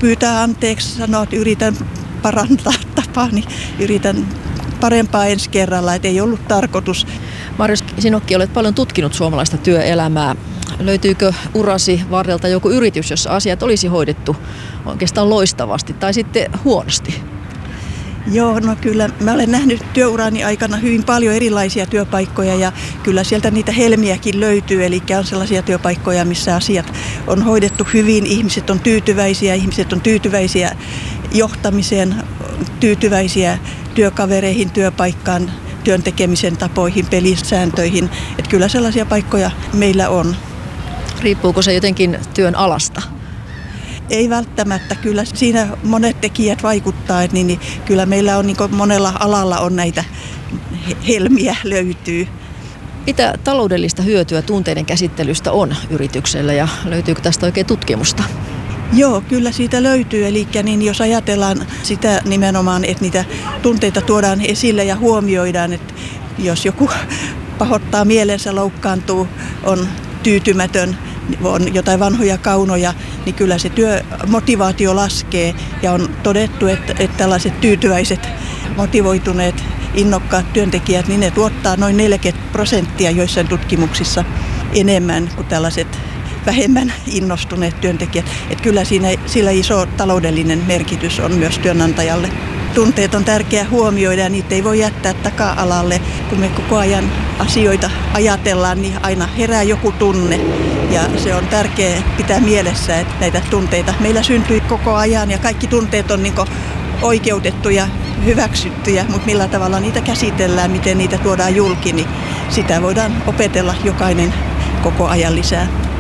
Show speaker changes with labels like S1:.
S1: pyytää anteeksi, sanoo, että yritän parantaa tapaani, yritän parempaa ensi kerralla, että ei ollut tarkoitus.
S2: Marjus Sinokki, olet paljon tutkinut suomalaista työelämää. Löytyykö urasi varrelta joku yritys, jossa asiat olisi hoidettu oikeastaan loistavasti tai sitten huonosti?
S1: Joo, no kyllä mä olen nähnyt työurani aikana hyvin paljon erilaisia työpaikkoja ja kyllä sieltä niitä helmiäkin löytyy. Eli on sellaisia työpaikkoja, missä asiat on hoidettu hyvin, ihmiset on tyytyväisiä johtamiseen, tyytyväisiä työkavereihin, työpaikkaan, työn tekemisen tapoihin, pelisääntöihin. Että kyllä sellaisia paikkoja meillä on.
S2: Riippuuko se jotenkin työn alasta?
S1: Ei välttämättä. Kyllä siinä monet tekijät vaikuttaa, että niin kyllä meillä on niin monella alalla on näitä helmiä löytyy.
S2: Mitä taloudellista hyötyä tunteiden käsittelystä on yrityksellä ja löytyykö tästä oikein tutkimusta?
S1: Joo, kyllä siitä löytyy. Eli niin jos ajatellaan sitä nimenomaan, että niitä tunteita tuodaan esille ja huomioidaan, että jos joku pahoittaa mielensä, loukkaantuu, on tyytymätön, on jotain vanhoja kaunoja, niin kyllä se työmotivaatio laskee ja on todettu, että tällaiset tyytyväiset, motivoituneet, innokkaat työntekijät, niin ne tuottaa noin 40% joissain tutkimuksissa enemmän kuin tällaiset vähemmän innostuneet työntekijät. Että kyllä sillä iso taloudellinen merkitys on myös työnantajalle. Tunteet on tärkeää huomioida ja niitä ei voi jättää taka-alalle. Kun me koko ajan asioita ajatellaan, niin aina herää joku tunne. Ja se on tärkeää pitää mielessä, että näitä tunteita meillä syntyy koko ajan ja kaikki tunteet on niin kuin oikeutettuja, hyväksyttyjä, mutta millä tavalla niitä käsitellään, miten niitä tuodaan julki, niin sitä voidaan opetella jokainen koko ajan lisää.